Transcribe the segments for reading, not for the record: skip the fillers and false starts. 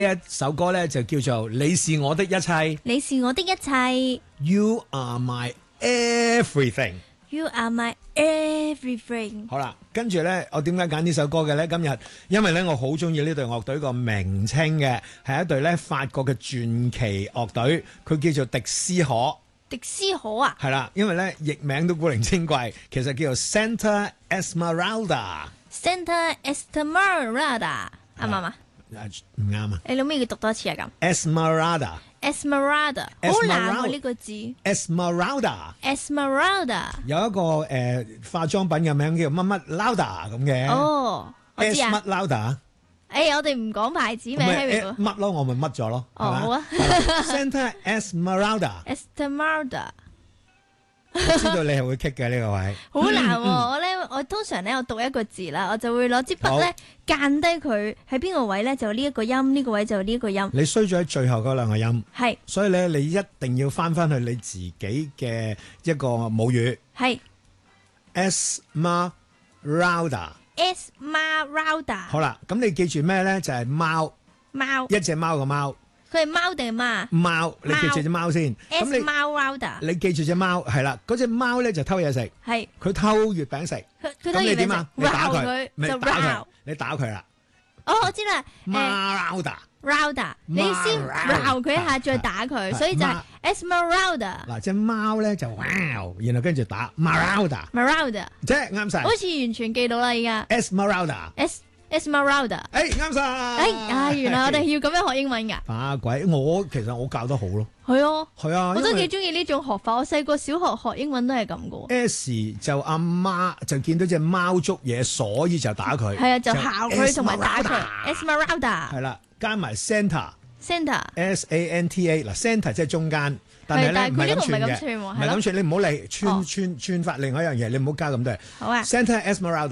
一首歌咧就叫做你是我的一切， 你是我的一切 You are my everything。 ，You are my everything。 好啦，跟住咧，我點解揀呢首歌嘅咧？今日因為咧，我好中意呢隊樂隊個名稱嘅，係一隊咧法國嘅傳奇樂隊，佢叫做迪斯可。 迪斯可啊， 係啦，因為咧譯名都古靈精怪，其實叫做 Santa Esmeralda。Santa Esmeralda，啱唔啱啊？ 唔啱啊！ 你諗咩要讀多次啊？咁 Esmeralda， 好難喎呢個字。Esmeralda 有一個化妝品嘅名叫乜乜 Lauda 咁嘅。 哦，我知啊。 乜 Lauda？ 我哋唔講牌子名。 乜咯，我咪乜咗咯。 哦，好啊。 Santa Esmeralda。我知道你係會棘嘅呢個位， 好難喎！我通常我讀一個字啦，我就會攞支筆咧間低佢喺邊個位咧，就呢一個音，呢個位就呢一個音。 你衰咗喺最後嗰兩個音， 係， 所以咧你一定要翻去你自己嘅一個母語，係 Esmeralda。好啦，咁你記住咩咧？就係貓，一隻貓嘅貓。 佢係貓定係媽？ 貓，你記住隻貓先。 Esmeralda， 你記住隻貓係啦，嗰隻貓咧就偷嘢食，係佢偷月餅食。咁你點啊？你打佢，就打佢，你打佢啦。 哦，我知啦。Rouda，你先鬧佢一下，再打佢，所以就係 Esmeralda。 嗱，隻貓咧就哇，然後跟住打 Marauda，即係啱晒。 好似完全記到啦，而家 Esmeralda。啱晒。 原來我哋要咁樣學英文㗎。 把鬼，其實我教得好咯。係啊， 我都幾中意呢種學法。我細個小學學英文都係咁㗎。 S 就阿媽就見到隻貓捉嘢，所以就打佢。 係啊，就考佢同埋打佢。Esmeralda。 係啦，加埋 Santa。 Santa。 SANTA 嗱 ，Santa 即係中間，但係咧唔係咁串嘅，唔係咁串。你唔好嚟串發另外一樣嘢，你唔好加咁多。好啊。Santa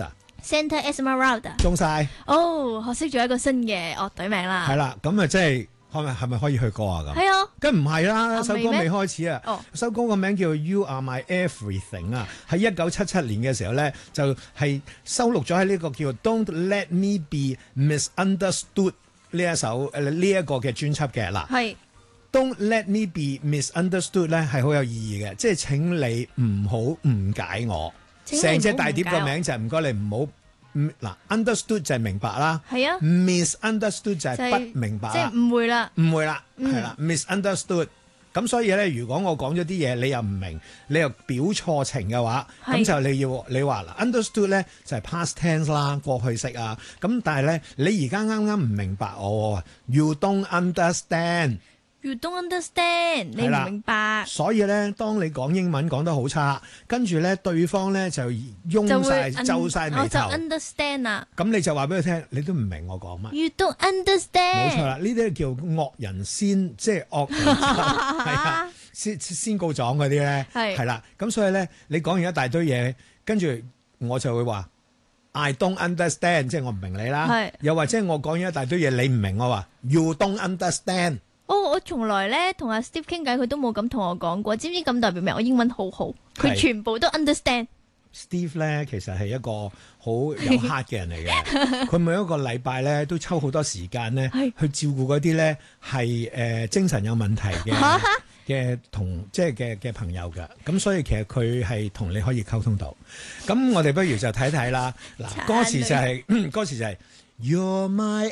Esmeralda。中晒。 學識咗一個新嘅樂隊名啦。 係啦，咁啊，即係係咪可以去歌啊？咁係啊， 梗唔係啦，首歌未開始啊。首歌個名叫 You Are My Everything 啊，喺1977年嘅時候咧，就係收錄咗喺呢個叫 Don't Let Me Be Misunderstood 呢一首呢一個嘅專輯嘅嗱。係 Don't Let Me Be Misunderstood 咧係好有意義嘅，即係請你唔好誤解我。成隻大碟個名就係唔該你唔好嗱 ，understood 就係明白啦，係啊 ，misunderstood 就係不明白啦，即係誤會啦，係啦 ，misunderstood。咁所以咧，如果我講咗啲嘢你又唔明，你又表錯情嘅話，咁就你話啦 ，understood 咧就係 past tense 啦，過去式啊。咁但係咧，你而家啱啱唔明白我 ，you don't understand。You don't understand， 你唔明白。所以咧，當你講英文講得好差，跟住咧對方咧就擁晒、皺晒眉頭，我就 understand 啦。咁你就話俾佢聽，你都唔明我講乜。You don't understand。冇錯啦，呢啲叫惡人先，即係惡人係啊，先告狀嗰啲咧，係啦。咁所以咧，你講完一大堆嘢，跟住我就會話 I don't understand， 即係我唔明你啦。又或者我講完一大堆嘢，你唔明我話 You don't understand。我從來咧同阿 Steve 傾偈，佢都冇咁同我講過。知唔知咁代表咩？我英文好好，佢全部都 understand。Steve 咧其實係一個好有 heart 嘅人嚟嘅，佢每一個禮拜咧都抽好多時間咧去照顧嗰啲咧係精神有問題嘅即係嘅朋友㗎。咁所以其實佢係同你可以溝通到。咁我哋不如就睇睇啦。嗱，歌詞就係。You're my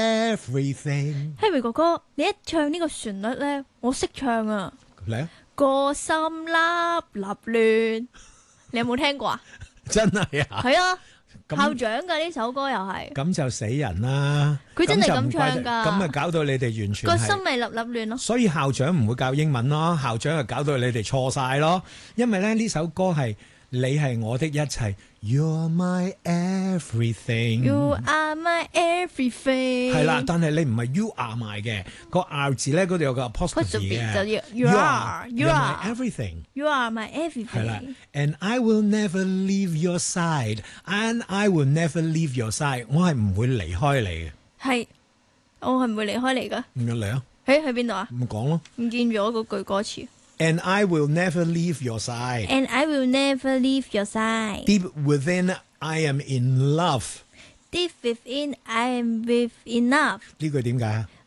everything。Harry 哥哥，你一唱呢個旋律咧，我識唱啊！嚟啊！個心粒粒亂，你有冇聽過啊？真係啊！係啊，校長㗎呢首歌又係。咁就死人啦！佢真係咁唱㗎。咁咪搞到你哋完全個心咪粒粒亂咯。所以校長唔會教英文咯，校長就搞到你哋錯晒咯。因為咧呢首歌係你係我的一切。You're my everything。You are my everything。係啦，但係你唔係 you are my 嘅，個 R 字咧嗰度有個 apostrophe 嘅。就要 you are my everything。You are my everything。係啦 ，and I will never leave your side，and I will never leave your side。我係唔會離開你嘅。係，我係唔會離開你噶。唔嚟啊！喺邊度啊？唔講咯。唔見咗嗰句歌詞。And I will never leave your side. And I will never leave your side. Deep within, I am in love. Deep within, I am with enough. 呢句點解啊？